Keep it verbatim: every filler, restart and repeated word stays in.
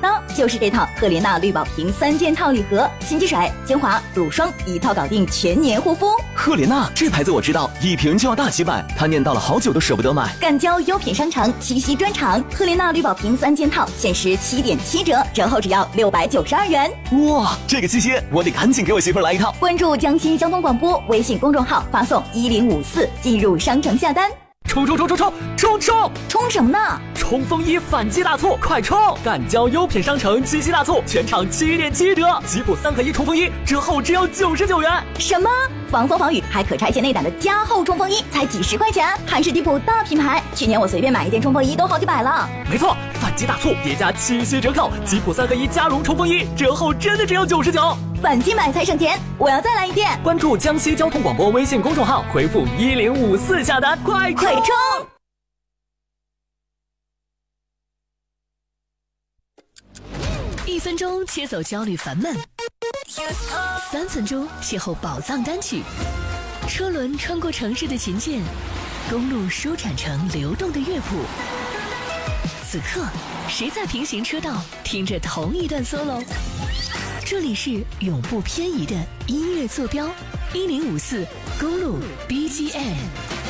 刀就是这套赫莲娜绿宝瓶三件套礼盒，洗肌水、精华、乳霜一套搞定，全年护肤。 赫莲娜这牌子我知道，一瓶就要大几百，他念叨了好久都舍不得买。 赣胶优品商城七夕专场，赫莲娜绿宝瓶三件套限时七点七折，折后只要六百九十二元。 哇，这个七夕我得赶紧给我媳妇来一套。 关注江西交通广播微信公众号，发送一零五四进入商城下单。 冲冲冲冲冲冲冲！ 冲什么呢？ 冲锋衣反季大促，快冲！赣胶优品商城七夕大促，全场七点七折，吉普三合一冲锋衣折后只要九十九元。 什么？防风防雨还可拆卸内胆的加厚冲锋衣才几十块钱，还是迪普大品牌。去年我随便买一件冲锋衣都好几百了。 没错，反季大促叠加七夕折扣，吉普三合一加绒冲锋衣折后真的只要九十九。 反季买才省钱，我要再来一件。 关注江西交通广播微信公众号，回复一零五四下单，快快冲！ 一分钟切走焦虑烦闷，三分钟邂逅宝藏单曲。车轮穿过城市的琴键，公路舒展成流动的乐谱。此刻，谁在平行车道听着同一段 solo？ 这里是永不偏移的音乐坐标，一零五四公路 B G M。